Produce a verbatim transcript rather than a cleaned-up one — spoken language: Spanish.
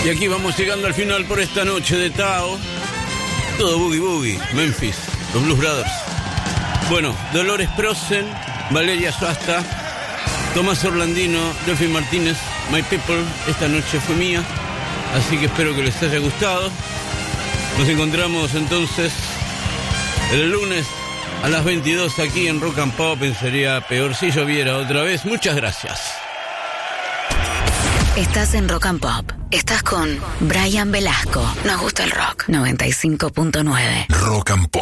Y aquí vamos llegando al final por esta noche de Tao. Todo Boogie Boogie, Memphis, los Blues Brothers. Bueno, Dolores Prosen, Valeria Suasta, Tomás Orlandino, Delphi Martínez, My People, esta noche fue mía. Así que espero que les haya gustado. Nos encontramos entonces el lunes a las veintidós aquí en Rock and Pop. Sería peor si lloviera otra vez. Muchas gracias. Estás en Rock and Pop. Estás con Brian Velasco. Nos gusta el rock. noventa y cinco punto nueve. Rock and Pop.